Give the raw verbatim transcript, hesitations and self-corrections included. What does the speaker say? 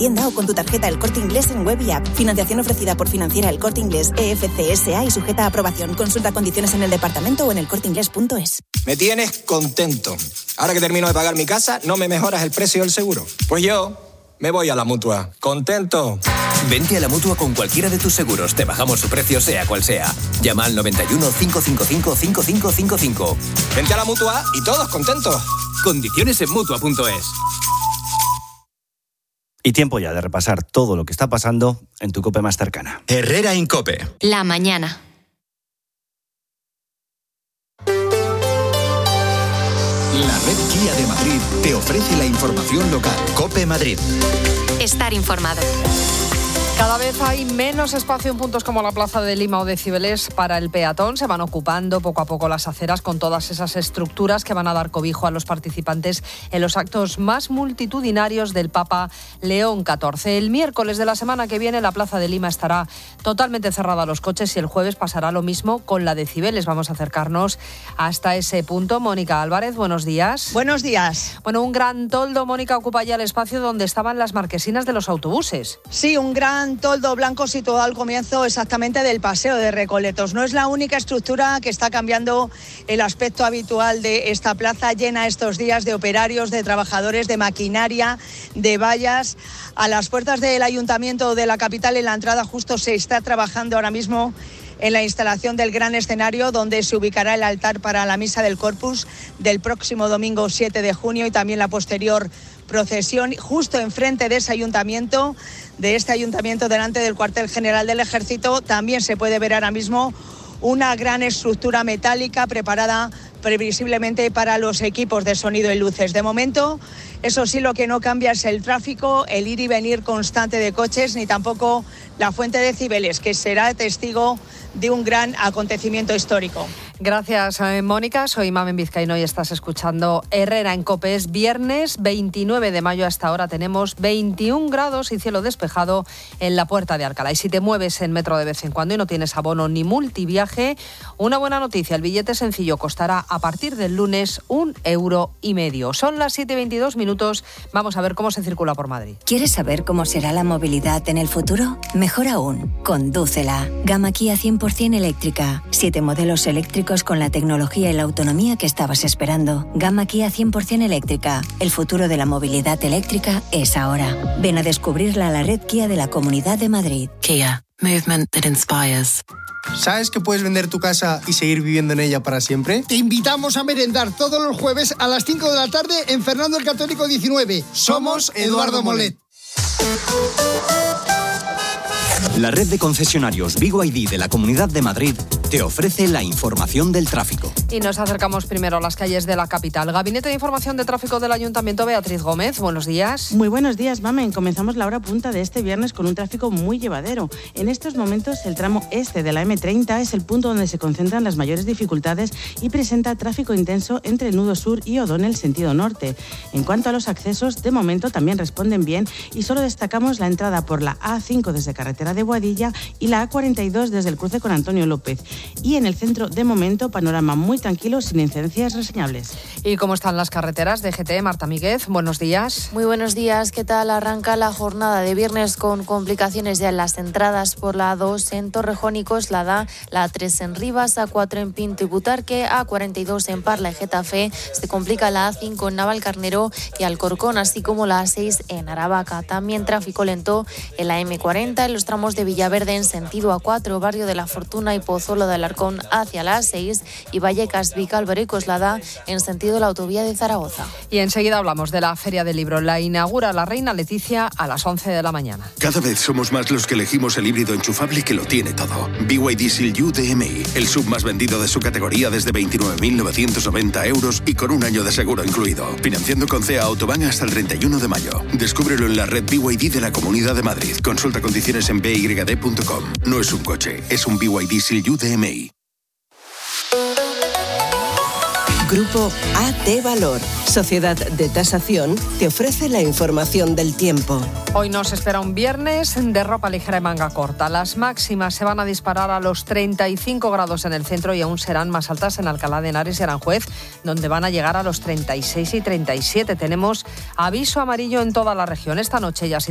tienda o con tu tarjeta El Corte Inglés en web y app. Financiación ofrecida por Financiera El Corte Inglés E F C S A y sujeta a aprobación. Consulta condiciones en el departamento o en el corte inglés punto es. Me tienes contento. Ahora que termino de pagar mi casa, ¿no me mejoras el precio del seguro? Pues yo me voy a la Mutua. ¿Contento? Vente a la Mutua con cualquiera de tus seguros. Te bajamos su precio sea cual sea. Llama al noventa y uno, cinco cinco cinco, cinco cinco cinco cinco. Vente a la Mutua y todos contentos. Condiciones en Mutua punto es. Y tiempo ya de repasar todo lo que está pasando en tu COPE más cercana. Herrera en COPE. La mañana. La red Kia de Madrid te ofrece la información local. COPE Madrid. Estar informado. Cada vez hay menos espacio en puntos como la Plaza de Lima o de Cibeles para el peatón. Se van ocupando poco a poco las aceras con todas esas estructuras que van a dar cobijo a los participantes en los actos más multitudinarios del Papa León catorce. El miércoles de la semana que viene la Plaza de Lima estará totalmente cerrada a los coches y el jueves pasará lo mismo con la de Cibeles. Vamos a acercarnos hasta ese punto. Mónica Álvarez, buenos días. Buenos días. Bueno, un gran toldo, Mónica, ocupa ya el espacio donde estaban las marquesinas de los autobuses. Sí, un gran toldo blanco situado al comienzo exactamente del paseo de Recoletos. No es la única estructura que está cambiando el aspecto habitual de esta plaza, llena estos días de operarios, de trabajadores, de maquinaria, de vallas. A las puertas del Ayuntamiento de la capital, en la entrada justo, se está trabajando ahora mismo en la instalación del gran escenario donde se ubicará el altar para la misa del Corpus del próximo domingo siete de junio y también la posterior procesión. Justo enfrente de ese ayuntamiento, de este ayuntamiento, delante del cuartel general del Ejército, también se puede ver ahora mismo una gran estructura metálica preparada previsiblemente para los equipos de sonido y luces. De momento, eso sí, lo que no cambia es el tráfico, el ir y venir constante de coches, ni tampoco la fuente de Cibeles, que será testigo de un gran acontecimiento histórico. Gracias, Mónica. Soy Mamen Vizcaíno y estás escuchando Herrera en COPE. Es viernes veintinueve de mayo. Hasta ahora tenemos veintiún grados y cielo despejado en la Puerta de Alcalá. Y si te mueves en metro de vez en cuando y no tienes abono ni multiviaje, una buena noticia. El billete sencillo costará a partir del lunes un euro y medio. Son las siete y veintidós minutos. Vamos a ver cómo se circula por Madrid. ¿Quieres saber cómo será la movilidad en el futuro? Mejor aún, condúcela. Gama Kia cien por ciento eléctrica. Siete modelos eléctricos con la tecnología y la autonomía que estabas esperando. Gama Kia cien por ciento eléctrica. El futuro de la movilidad eléctrica es ahora. Ven a descubrirla a la red Kia de la Comunidad de Madrid. Kia. Movement that inspires. ¿Sabes que puedes vender tu casa y seguir viviendo en ella para siempre? Te invitamos a merendar todos los jueves a las cinco de la tarde en Fernando el Católico diecinueve. Somos Eduardo Molet. La red de concesionarios B Y D de la Comunidad de Madrid te ofrece la información del tráfico. Y nos acercamos primero a las calles de la capital. Gabinete de Información de Tráfico del Ayuntamiento, Beatriz Gómez. Buenos días. Muy buenos días, Mamen. Comenzamos la hora punta de este viernes con un tráfico muy llevadero. En estos momentos, el tramo este de la eme treinta es el punto donde se concentran las mayores dificultades y presenta tráfico intenso entre el nudo sur y O'Donnell, sentido norte. En cuanto a los accesos, de momento también responden bien y solo destacamos la entrada por la A cinco desde carretera de Boadilla y la A cuarenta y dos desde el cruce con Antonio López. Y en el centro, de momento, panorama muy tranquilo, sin incidencias reseñables. ¿Y cómo están las carreteras de G T? Marta Míguez, buenos días. Muy buenos días, ¿qué tal? Arranca la jornada de viernes con complicaciones ya en las entradas por la A dos en Torrejón y Coslada, la A tres en Rivas, A cuatro en Pinto y Butarque, A cuarenta y dos en Parla y Getafe, se complica la A cinco en Navalcarnero y Alcorcón, así como la A seis en Aravaca. También tráfico lento en la eme cuarenta en los tramos de Villaverde en sentido A cuatro, Barrio de la Fortuna y Pozuelo de Alarcón hacia la A seis y Vallecas, Vicálvaro y Coslada en sentido la autovía de Zaragoza. Y enseguida hablamos de la Feria del Libro. La inaugura la Reina Leticia a las once de la mañana. Cada vez somos más los que elegimos el híbrido enchufable que lo tiene todo. B Y D Seal U D M I, el sub más vendido de su categoría desde veintinueve mil novecientos noventa euros y con un año de seguro incluido. Financiando con C E A Autobahn hasta el treinta y uno de mayo. Descúbrelo en la red B Y D de la Comunidad de Madrid. Consulta condiciones en b y d punto com. No es un coche, es un B Y D Seal U D M I. Grupo A T Valor, Sociedad de Tasación, te ofrece la información del tiempo. Hoy nos espera un viernes de ropa ligera y manga corta. Las máximas se van a disparar a los treinta y cinco grados en el centro y aún serán más altas en Alcalá de Henares y Aranjuez, donde van a llegar a los treinta y seis y treinta y siete. Tenemos aviso amarillo en toda la región. Esta noche ya ha sido